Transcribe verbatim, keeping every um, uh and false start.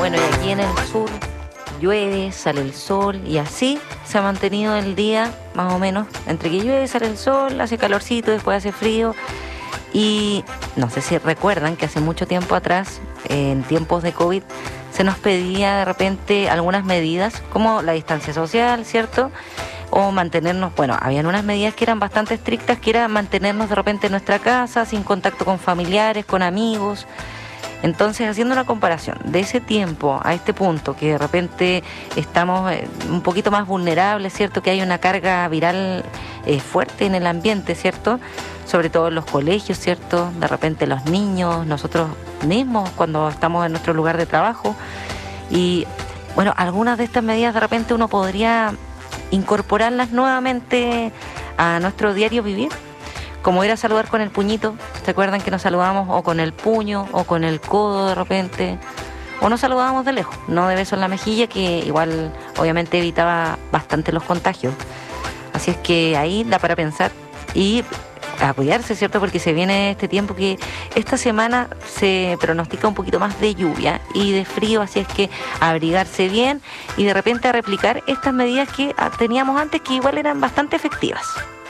Bueno, y aquí en el sur llueve, sale el sol y así se ha mantenido el día más o menos. Entre que llueve, sale el sol, hace calorcito, después hace frío. Y no sé si recuerdan que hace mucho tiempo atrás, en tiempos de COVID, se nos pedía de repente algunas medidas, como la distancia social, ¿cierto? O mantenernos, bueno, habían unas medidas que eran bastante estrictas, que era mantenernos de repente en nuestra casa, sin contacto con familiares, con amigos. Entonces, haciendo una comparación de ese tiempo a este punto, que de repente estamos eh, un poquito más vulnerables, ¿cierto? Que hay una carga viral eh, fuerte en el ambiente, ¿cierto? Sobre todo en los colegios, ¿cierto? De repente los niños, nosotros mismos, cuando estamos en nuestro lugar de trabajo. Y, bueno, algunas de estas medidas de repente uno podría incorporarlas nuevamente a nuestro diario vivir, como era saludar con el puñito. ¿Se acuerdan que nos saludábamos o con el puño o con el codo de repente? O nos saludábamos de lejos, no de beso en la mejilla, que igual obviamente evitaba bastante los contagios. Así es que ahí da para pensar y a cuidarse, ¿cierto? Porque se viene este tiempo que esta semana se pronostica un poquito más de lluvia y de frío, así es que a abrigarse bien y de repente a replicar estas medidas que teníamos antes, que igual eran bastante efectivas.